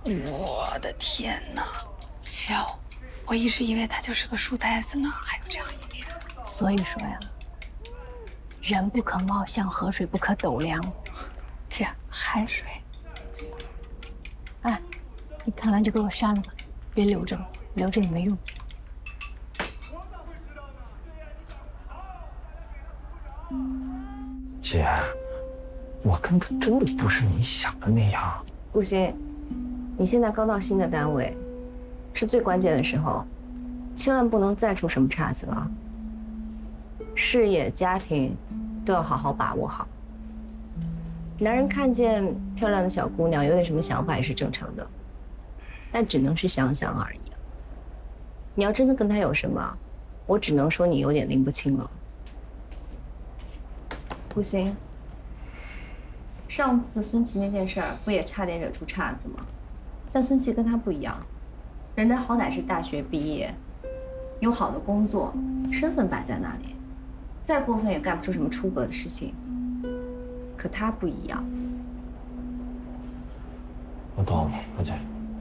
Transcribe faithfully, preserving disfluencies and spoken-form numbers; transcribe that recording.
我的天哪，乔，我一直以为他就是个书呆子呢，还有这样一面。 所以说呀，人不可貌相，河水不可斗量。 姐，海水。 哎，你看完就给我删了吧，别留着了，留着也没用。 姐，我跟他真的不是你想的那样。 顾欣，你现在刚到新的单位，是最关键的时候，千万不能再出什么岔子了。事业、家庭都要好好把握好。男人看见漂亮的小姑娘有点什么想法也是正常的，但只能是想想而已。你要真的跟他有什么，我只能说你有点拎不清了。顾欣，上次孙琦那件事儿不也差点惹出岔子吗？但孙琦跟他不一样，人家好歹是大学毕业，有好的工作，身份摆在那里，再过分也干不出什么出格的事情。可他不一样。 我懂，我姐。